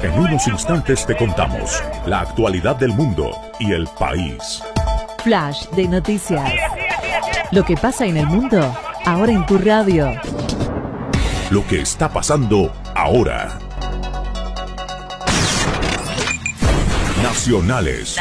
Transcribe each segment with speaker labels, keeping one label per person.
Speaker 1: En unos instantes te contamos la actualidad del mundo y el país.
Speaker 2: Flash de noticias. Lo que pasa en el mundo, ahora en tu radio.
Speaker 1: Lo que está pasando ahora. Nacionales.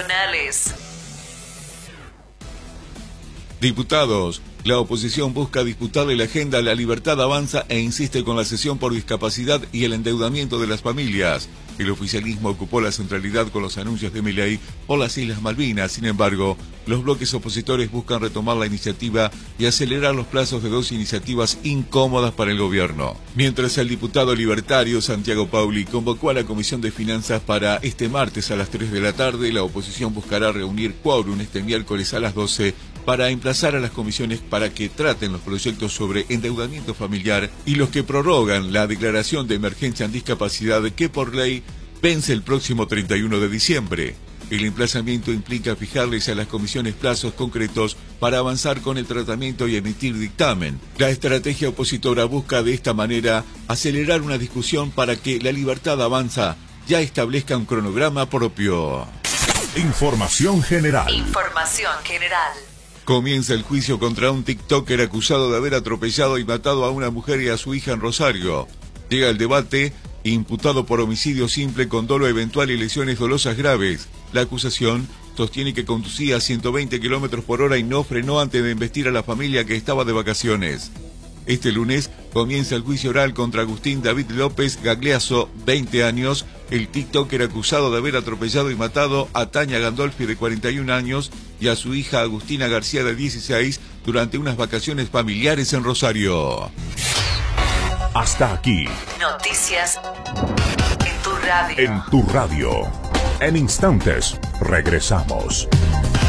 Speaker 3: Diputados. La oposición busca disputarle la agenda a La Libertad Avanza e insiste con la cesión por discapacidad y el endeudamiento de las familias. El oficialismo ocupó la centralidad con los anuncios de Milei por las Islas Malvinas. Sin embargo, los bloques opositores buscan retomar la iniciativa y acelerar los plazos de dos iniciativas incómodas para el gobierno. Mientras el diputado libertario Santiago Pauli convocó a la Comisión de Finanzas para este martes a las 3 de la tarde, la oposición buscará reunir quórum este miércoles a las 12 para emplazar a las comisiones para que traten los proyectos sobre endeudamiento familiar y los que prorrogan la declaración de emergencia en discapacidad que por ley vence el próximo 31 de diciembre. El emplazamiento implica fijarles a las comisiones plazos concretos para avanzar con el tratamiento y emitir dictamen. La estrategia opositora busca de esta manera acelerar una discusión para que La Libertad Avanza ya establezca un cronograma propio.
Speaker 1: Información general.
Speaker 3: Comienza el juicio contra un TikToker acusado de haber atropellado y matado a una mujer y a su hija en Rosario. Llega el debate, imputado por homicidio simple con dolo eventual y lesiones dolosas graves. La acusación sostiene que conducía a 120 km por hora y no frenó antes de embestir a la familia que estaba de vacaciones. Este lunes comienza el juicio oral contra Agustín David López Gagliaso, 20 años, el TikToker acusado de haber atropellado y matado a Tania Gandolfi, de 41 años, y a su hija Agustina García, de 16, durante unas vacaciones familiares en Rosario.
Speaker 1: Hasta aquí.
Speaker 2: Noticias en tu radio.
Speaker 1: En tu radio. En instantes regresamos.